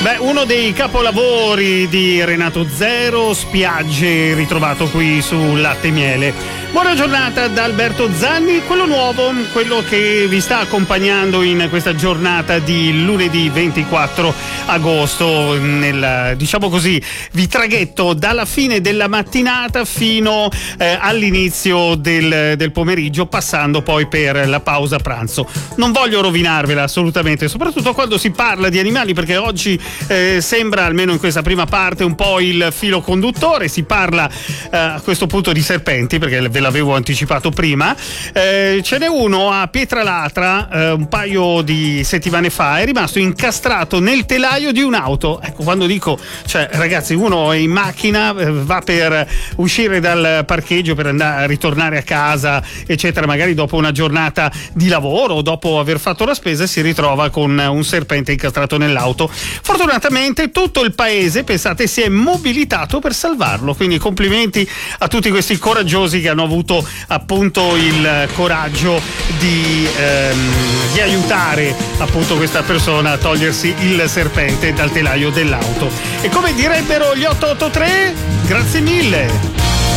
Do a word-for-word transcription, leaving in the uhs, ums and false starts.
Beh, uno dei capolavori di Renato Zero, Spiagge, ritrovato qui su Latte e Miele. Buona giornata da Alberto Zanni, quello nuovo, quello che vi sta accompagnando in questa giornata di lunedì ventiquattro agosto, nel, diciamo così, vi traghetto dalla fine della mattinata fino eh, all'inizio del, del pomeriggio, passando poi per la pausa pranzo. Non voglio rovinarvela assolutamente, soprattutto quando si parla di animali, perché oggi eh, sembra, almeno in questa prima parte, un po' il filo conduttore. Si parla eh, a questo punto di serpenti, perché ve l'avevo anticipato prima. Eh, ce n'è uno a Pietralatra, eh, un paio di settimane fa, è rimasto incastrato nel telaio di un'auto. Ecco, quando dico, cioè ragazzi, uno è in macchina, eh, va per uscire dal parcheggio per andare a ritornare a casa, eccetera, magari dopo una giornata di lavoro o dopo aver fatto la spesa, si ritrova con un serpente incastrato nell'auto. Fortunatamente tutto il paese, pensate, si è mobilitato per salvarlo, quindi complimenti a tutti questi coraggiosi che hanno avuto appunto il coraggio di, ehm, di aiutare appunto questa persona a togliersi il serpente dal telaio dell'auto. E come direbbero gli otto otto tre, grazie mille.